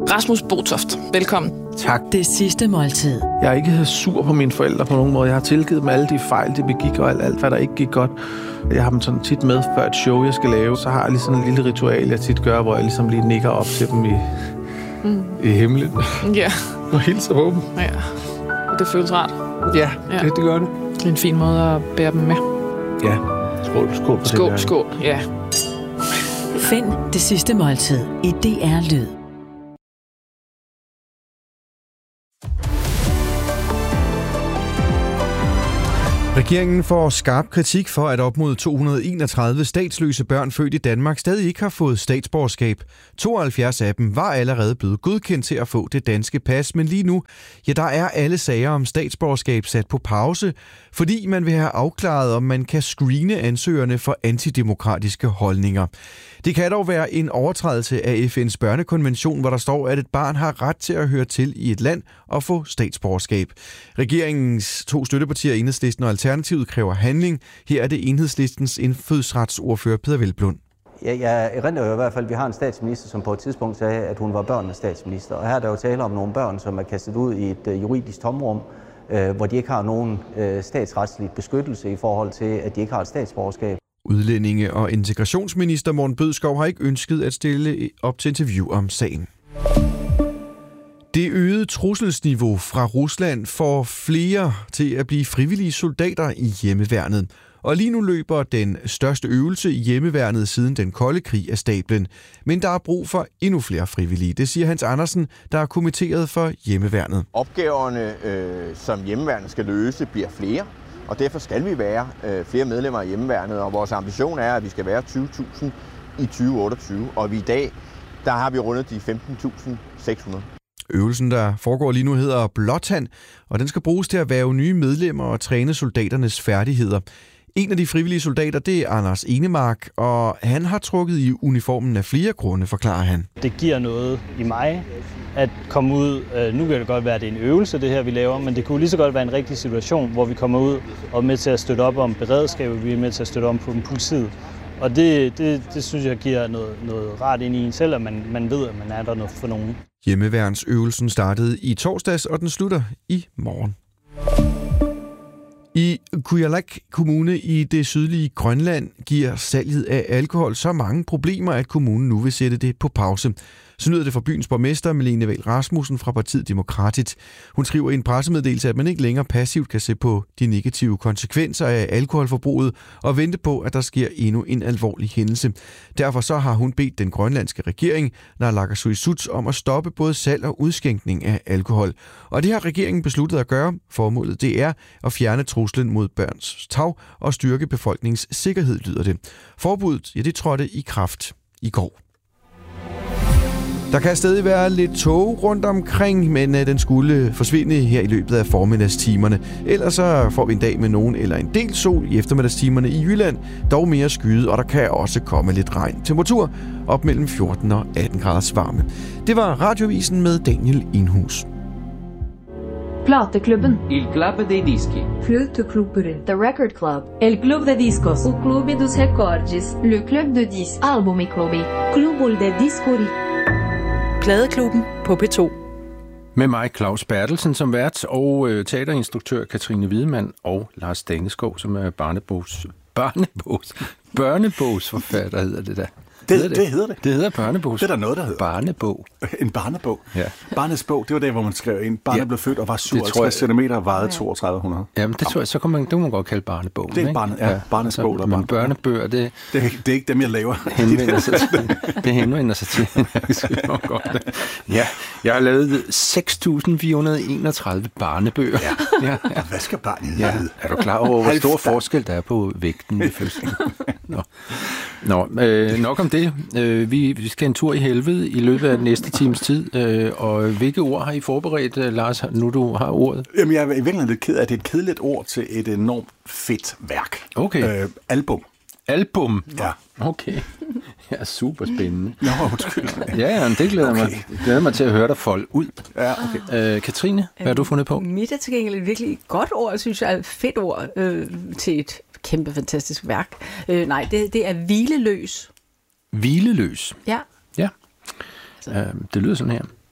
Rasmus Botoft, velkommen. Tak. Det sidste måltid. Jeg er ikke sur på mine forældre på nogen måde. Jeg har tilgivet dem alle de fejl, de begik, og alt hvad der ikke gik godt. Jeg har dem sådan tit med før et show, jeg skal lave. Så har jeg lige sådan en lille ritual, jeg tit gør, hvor jeg ligesom lige nikker op til dem i himlen. Ja. Og hilser på dem. Ja. Det føles rart. Ja, det gør det. Det er en fin måde at bære dem med. Ja. Skål på det. Skål, ja. Find det sidste måltid i DR Lyd. Regeringen får skarp kritik for, at op mod 231 statsløse børn født i Danmark stadig ikke har fået statsborgerskab. 72 af dem var allerede blevet godkendt til at få det danske pas, men lige nu, der er alle sager om statsborgerskab sat på pause, fordi man vil have afklaret, om man kan screene ansøgerne for antidemokratiske holdninger. Det kan dog være en overtrædelse af FN's børnekonvention, hvor der står, at et barn har ret til at høre til i et land og få statsborgerskab. Regeringens 2 støttepartier, Enhedslisten og Alternativet, kræver handling. Her er det Enhedslistens indfødsretsordfører Peder Hvelplund. Jeg erindrer jo i hvert fald, at vi har en statsminister, som på et tidspunkt sagde, at hun var børnenes statsminister. Og her er der jo tale om nogle børn, som er kastet ud i et juridisk tomrum, hvor de ikke har nogen statsretslig beskyttelse i forhold til, at de ikke har et statsborgerskab. Udlændinge- og integrationsminister Morten Bødskov har ikke ønsket at stille op til interview om sagen. Det øgede trusselsniveau fra Rusland får flere til at blive frivillige soldater i hjemmeværnet. Og lige nu løber den største øvelse i hjemmeværnet siden den kolde krig af stablen. Men der er brug for endnu flere frivillige, det siger Hans Andersen, der er kommitteret for hjemmeværnet. Opgaverne, som hjemmeværnet skal løse, bliver flere. Og derfor skal vi være flere medlemmer af hjemmeværnet, og vores ambition er, at vi skal være 20.000 i 2028. Og i dag, der har vi rundet de 15.600. Øvelsen, der foregår lige nu, hedder Blåtand, og den skal bruges til at hverve nye medlemmer og træne soldaternes færdigheder. En af de frivillige soldater, det er Anders Enemark, og han har trukket i uniformen af flere grunde, forklarer han. Det giver noget i mig at komme ud. Nu kan det godt være, at det er en øvelse, det her vi laver, men det kunne lige så godt være en rigtig situation, hvor vi kommer ud og er med til at støtte op om beredskabet, vi er med til at støtte op på politiet. Og det synes jeg giver noget rart ind i en selv, at man ved, at man er der for nogen. Hjemmeværnsøvelsen startede i torsdags, og den slutter i morgen. I Kujalleq Kommune i det sydlige Grønland giver salget af alkohol så mange problemer, at kommunen nu vil sætte det på pause. Så lyder det fra byens borgmester, Malene Wahl Rasmussen fra partiet Demokratit. Hun skriver i en pressemeddelelse, at man ikke længere passivt kan se på de negative konsekvenser af alkoholforbruget og vente på, at der sker endnu en alvorlig hændelse. Derfor så har hun bedt den grønlandske regering, Naalakkersuisut, om at stoppe både salg og udskænkning af alkohol. Og det har regeringen besluttet at gøre. Formålet det er at fjerne truslen mod børns tarv og styrke befolkningens sikkerhed, lyder det. Forbuddet, det trådte i kraft i går. Der kan stadig være lidt tog rundt omkring, men den skulle forsvinde her i løbet af formiddagstimerne. Ellers så får vi en dag med nogen eller en del sol i eftermiddagstimerne i Jylland, dog mere skyet, og der kan også komme lidt regn. Temperatur op mellem 14 og 18 graders varme. Det var Radiovisen med Daniel Inhus. Plateklubben. Il Club dei Dischi. Fluteklubben. The Record Club. El Club de Discos. O Clube dos Recordes. Le Club de Disc. Albumiclube. Clubul de Discuri. Pladeklubben på P2. Med mig, Claus Bertelsen, som vært, og teaterinstruktør Katrine Wiedemann og Lars Daneskov, som er børnebogsforfatter, hedder det da. Det hedder det. Det hedder børnebogs. Det er der noget, der hedder. Barnebog. En barnebog. Ja. Barnets bog, det var det, hvor man skrev ind. Barnet blev født og var 57 cm og vejede 3200. Jamen, det tror jeg, så kan man, det må man godt kalde barnebog. Det er barnets bog. Der men børnebøger, det er ikke dem, jeg laver. Det henvender sig til. Ja, jeg har lavet 6.431 barnebøger. Ja. Hvad skal barnet hedde? Er du klar over, hvor stor forskel der er på vægten i fødslen? Nok om det. Vi skal en tur i helvede i løbet af næste times tid. Og hvilke ord har I forberedt, Lars, nu du har ordet? Jamen, jeg er i virkeligheden lidt ked af, at det er et kedeligt ord til et enormt fedt værk. Okay. Album. Album? Ja. Okay. Ja, super spændende. Nå, undskyld. Ja, det glæder mig til at høre dig folde ud. Ja, okay. Katrine, hvad har du fundet på? Mit er til gengæld et virkelig godt ord, synes jeg, et fedt ord til et kæmpe fantastisk værk. Nej, det er hvileløs. Hvileløs? Ja. Ja. Det lyder sådan her.